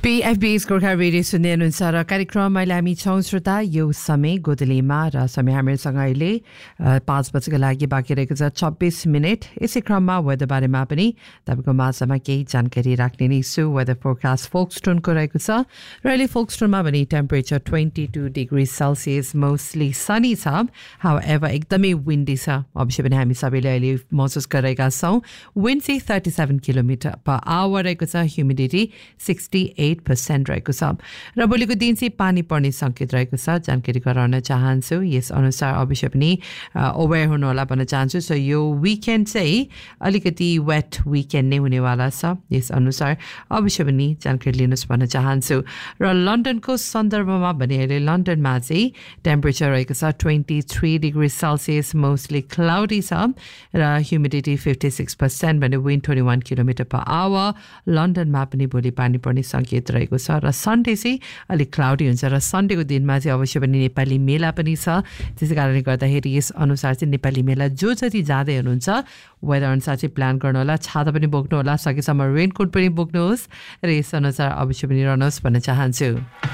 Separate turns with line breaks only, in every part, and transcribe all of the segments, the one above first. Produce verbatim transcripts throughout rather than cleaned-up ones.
पीएफबी's Gorkha radio सुन्दै हुनुहुन्छ र कार्यक्रममा हामी छौँ श्रोता यो समय गोदलीमा र समय हामीसँग अहिले पाँच बजेको लागि बाँकी रहेको छ छब्बिस मिनट यसै क्रममा वेदर बारेमा पनि तपाईँको माझमा केही जानकारी राख्ने नै छु वेदर फोरकास्ट फोक्सटोनको रहेको छ र अहिले फोक्सटोनमा पनि temperature twenty two degree Celsius mostly Sunny छ हाउएभर एकदमै विन्डी छ अवश्य पनि हामी सबैले अहिले महसुस गरिरहेका छौँ विन्ड चाहिँ thirty seven kilometre per hour रहेको छ ह्युमिडिटी सिक्सटी एट पर्सेंट रहेको छ र भोलिको दिन चाहिँ पानी पर्ने संकेत रहेको छ जानकारी गराउन चाहन्छु यस अनुसार अवश्य पनि अवेयर हुनु होला भन्न चाहन्छु सो यो विकेन्ड चाहिँ अलिकति वेट विकेन्ड नै हुनेवाला छ यस अनुसार अवश्य पनि जानकारी लिनुहोस् भन्न चाहन्छु र लन्डनको सन्दर्भमा भने अहिले लन्डनमा चाहिँ टेम्परेचर रहेको छ twenty three degree Celsius mostly cloudy छ र ह्युमिडिटी फिफ्टी सिक्स पर्सेंट भने wind twenty one kilometre per hour लन्डनमा पनि भोलि पानी पर्ने संकेत रहेको छ र सन्डे चाहिँ अलिक क्लाउडी हुन्छ र सन्डेको दिनमा चाहिँ अवश्य पनि नेपाली मेला पनि छ त्यसै कारणले गर्दाखेरि यस अनुसार चाहिँ नेपाली मेला जो जति जाँदै हुनुहुन्छ वेदर अनुसार चाहिँ प्लान गर्नु होला छाता पनि बोक्नु होला सकेसम्म रेनकोट पनि बोक्नुहोस् र यस अनुसार अवश्य पनि रहनुहोस् भन्न चाहन्छु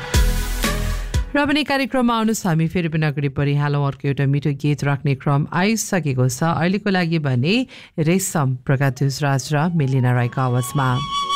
र पनि कार्यक्रममा आउनुहोस् हामी फेरि पनि अगाडि बढिहालौँ अर्को एउटा मिठो गीत राख्ने क्रम आइसकेको छ अहिलेको लागि भने रेशम प्रकाश राज र मेलिना राईको आवाजमा